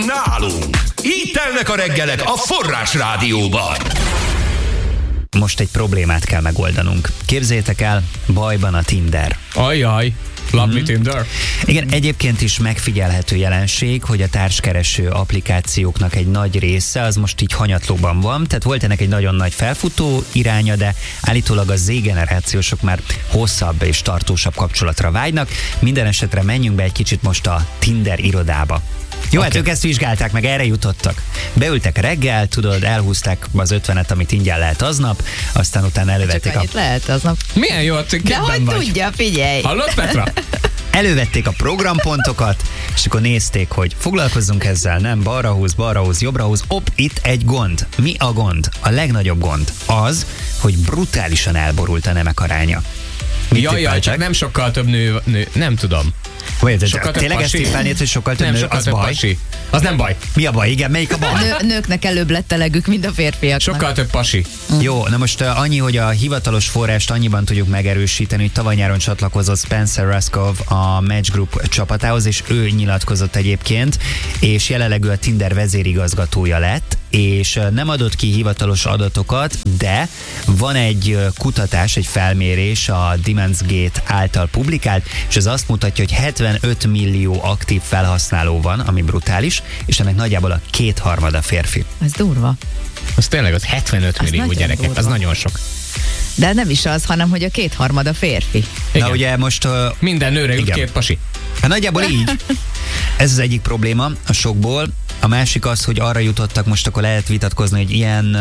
Nálunk. Így telnek a reggelek a Forrás Rádióban. Most egy problémát kell megoldanunk. Képzeljétek el, bajban a Tinder. Ajjaj. Love me Tinder. Igen, egyébként is megfigyelhető jelenség, hogy a társkereső applikációknak egy nagy része az most így hanyatlóban van, tehát volt ennek egy nagyon nagy felfutó iránya, de állítólag a Z-generációsok már hosszabb és tartósabb kapcsolatra vágynak. Minden esetre menjünk be egy kicsit most a Tinder irodába. Jó, hát ők ezt vizsgálták meg, erre jutottak. Beültek reggel, tudod, elhúzták az 50-et, amit ingyen lehet aznap, aztán utána elővették Csak lehet aznap. Milyen jó, hogy De hogy vagy. tudja, figyelj! Hallod, Petra? Elővették a programpontokat, és akkor nézték, hogy foglalkozzunk ezzel, nem, balra húz, jobbra húz. Itt egy gond. Mi a gond? A legnagyobb gond az, hogy brutálisan elborult a nemek aránya. Jaj, csak nem sokkal több nő, nem tudom. Tényleg ezt tippelnéd, hogy sokkal több nem, nő, sokkal az több baj? pasi. Az nem baj. Mi a baj? Igen, melyik a baj? Nőknek előbb lett elegük, mint a férfiaknak. Sokkal több pasi. Jó, na most annyi, hogy a hivatalos forrást annyiban tudjuk megerősíteni, hogy tavaly nyáron csatlakozott Spencer Raskov a Match Group csapatához, és ő nyilatkozott egyébként, és jelenleg ő a Tinder vezérigazgatója lett, és nem adott ki hivatalos adatokat, de van egy kutatás, egy felmérés a Demonsgate által publikált, és ez azt mutatja, hogy 75 millió aktív felhasználó van, ami brutális, és ennek nagyjából a 2/3 férfi. Ez durva. Az tényleg az 75 millió nagyon gyerekek, durva. az nagyon sok. De nem is az, hanem hogy a 2/3 férfi. Igen. Na ugye most... Minden nőre jut igen. 2 pasi. Hát nagyjából így. Ez az egyik probléma a sokból. A másik az, hogy arra jutottak, most akkor lehet vitatkozni, hogy ilyen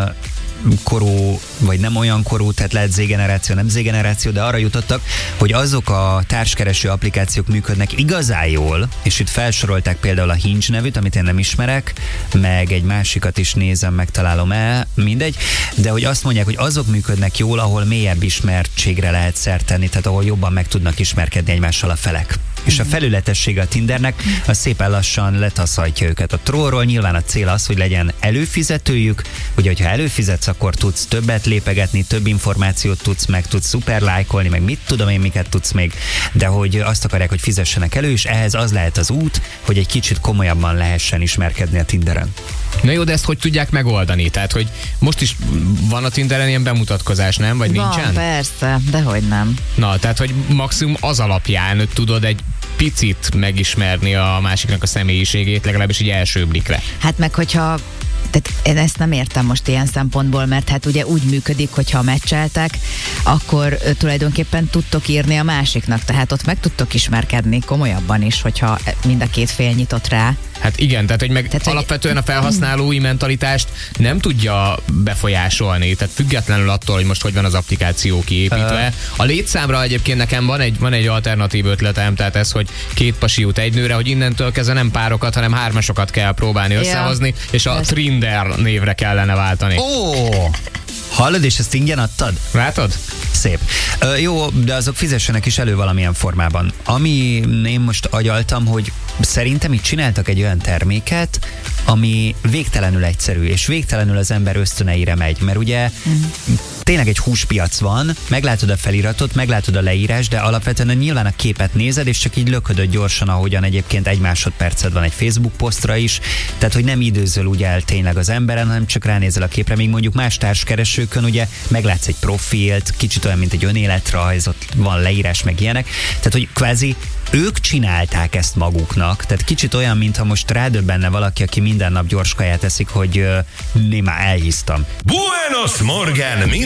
korú, vagy nem olyan korú, tehát lehet Z-generáció, nem Z-generáció, de arra jutottak, hogy azok a társkereső applikációk működnek igazán jól, és itt felsorolták például a Hinge nevűt, amit én nem ismerek, meg egy másikat is nézem, megtalálom el, mindegy, de hogy azt mondják, hogy azok működnek jól, ahol mélyebb ismertségre lehet szert tenni, tehát ahol jobban meg tudnak ismerkedni egymással a felek. És a felületessége a Tindernek az szépen lassan letaszajtja őket a trollról. Nyilván a cél az, hogy legyen előfizetőjük, ugye, hogyha előfizetsz, akkor tudsz többet lépegetni, több információt tudsz, meg tudsz szuperlájkolni, meg mit tudom én, miket tudsz még, de hogy azt akarják, hogy fizessenek elő, és ehhez az lehet az út, hogy egy kicsit komolyabban lehessen ismerkedni a Tinderen. Na jó, de ezt hogy tudják megoldani? Tehát, hogy most is van a Tinderen ilyen bemutatkozás, nem? Vagy nincsen? Van, persze, dehogy nem. Na, tehát, hogy maximum az alapján tudod egy picit megismerni a másiknak a személyiségét, legalábbis így első blikre. Hát meg hogyha tehát én ezt nem értem most ilyen szempontból, mert hát ugye úgy működik, hogyha meccseltek, akkor tulajdonképpen tudtok írni a másiknak, tehát ott meg tudtok ismerkedni komolyabban is, hogyha mind a két fél nyitott rá. Hát igen, tehát hogy meg alapvetően a felhasználói mentalitást nem tudja befolyásolni, tehát függetlenül attól, hogy most hogy van az applikáció kiépítve. A létszámra egyébként nekem van egy alternatív ötletem, tehát ez, hogy 2 pasi jut egy nőre, hogy innentől kezdve nem párokat, hanem 3-asokat kell próbálni összehozni, és a Trinder névre kellene váltani. Ó! Hallod, és ezt ingyen adtad? Látod? Szép. Jó, de azok fizessenek is elő valamilyen formában. Ami én most agyaltam, hogy szerintem itt csináltak egy olyan terméket, ami végtelenül egyszerű, és végtelenül az ember ösztöneire megy, mert ugye tényleg egy húspiac van, meglátod a feliratot, meglátod a leírás, de alapvetően nyilván a képet nézed, és csak így löködöd gyorsan, ahogyan egyébként 1 másodperced van egy Facebook posztra is, tehát hogy nem időzöl úgy el tényleg az emberen, hanem csak ránézel a képre, míg mondjuk más társkeresőkön ugye meglátsz egy profilt, kicsit olyan, mint egy önéletrajz, ott van leírás, meg ilyenek, tehát hogy kvázi ők csinálták ezt maguknak, tehát kicsit olyan, mintha most rádöbbenne valaki, aki minden nap gyors kaját eszik, hogy én már elhisztam. Buenos Morgen!